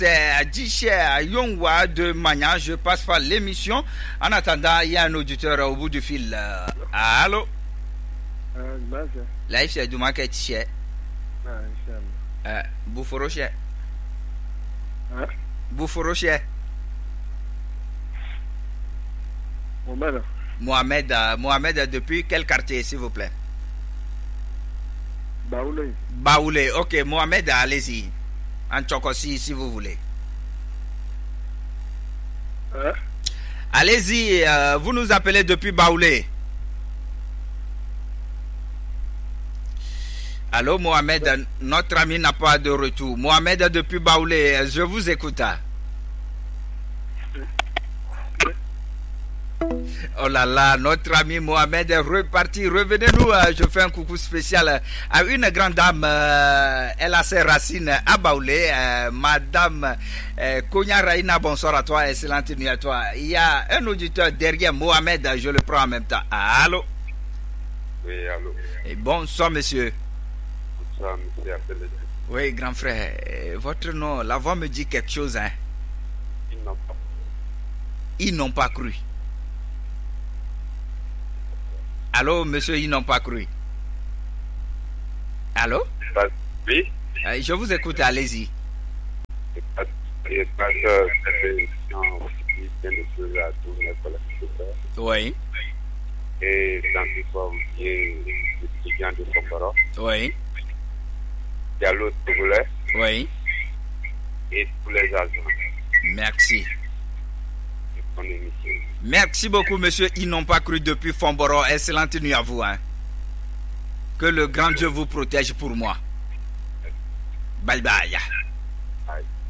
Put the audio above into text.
Djiché Yongwa de Magnan. Je passe par l'émission. En attendant, il y a un auditeur au bout du fil. Allô? Là, c'est du marqué Djiché. Bouforoché. Bouforoché. Mohamed, depuis quel quartier, s'il vous plaît? Baoulé. Ok, Mohamed, allez-y. En Tchokossi, si vous voulez. Allez-y, vous nous appelez depuis Baoulé. Allô, Mohamed, notre ami n'a pas de retour. Mohamed, depuis Baoulé, je vous écoute. Oh là là, notre ami Mohamed est reparti. Revenez-nous, je fais un coucou spécial à une grande dame. Elle a ses racines à Baoulé. Madame Konya Raina, bonsoir à toi, excellente nuit à toi. Il y a un auditeur derrière Mohamed, je le prends en même temps. Allô? Oui, allô. Et bonsoir, monsieur. Bonsoir, monsieur Abdelé. Oui, grand frère. Votre nom, la voix me dit quelque chose, hein? Ils n'ont pas cru. Allô, monsieur, ils n'ont pas cru. Allô? Oui. Je vous écoute, allez-y. Oui. Et dans l'histoire, vous êtes étudiant de Somboro. Oui. Diallo Togolais. Oui. Et tous les agents. Merci. De ton émission. Merci beaucoup, monsieur. Ils n'ont pas cru depuis Fomboro. Excellente nuit à vous. Hein. Que le grand Dieu vous protège pour moi. Bye bye. Bye.